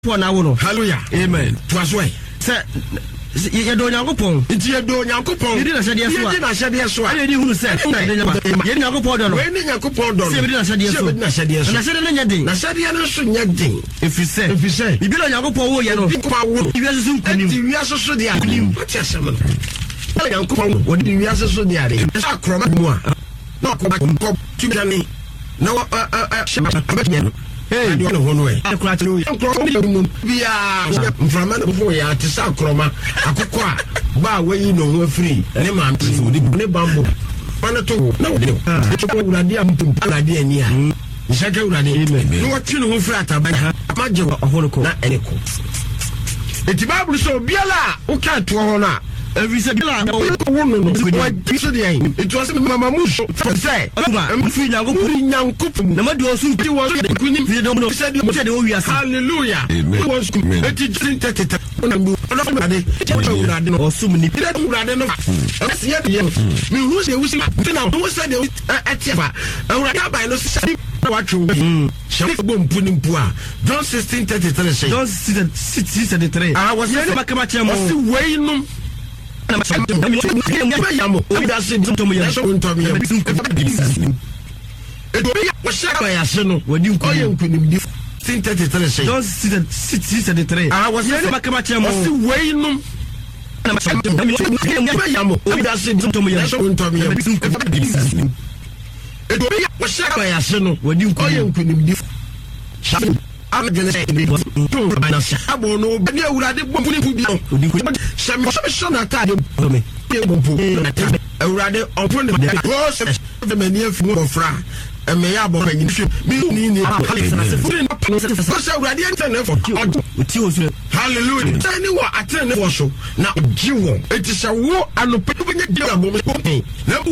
Hallelujah. Amen. Twas way. Sir, you don't know Pong. It's your door, Yankupon. You didn't say yes. You didn't say yes. I didn't who said, you didn't go for them. When you go for them, I said yes. And I said anything. I said yes. If you say, you don't go for you know, you are soon coming. You are so the avenue. What's your seven? Yankupon, what do you answer so near it? It's a crumb. No, come to me. No, hey, you know one way. I cry to you. We are from Anatolia to South Croma. Akukwa, ba where you know we're free. Neman to the bamboo. Panato, no, it's a good idea. Idea near. Second, what you know, flat about Majo or Holoco, not any cook. It's Bible so Biala, who can't to honor. Every second, it was Mamma Mush. Say, I'm free now. Young couple, no matter what you was, you don't know. Said you said, oh, yes, hallelujah. It was or so many people rather than us. Yet, who said at Yaba, and right by no what you boom putting poor. John 16:33. John 16:33. I was back at my way. I'm gonna say it was no, but you would have some rather open the many of Fra and may have hallelujah. Anyone attend the show now. It is a war and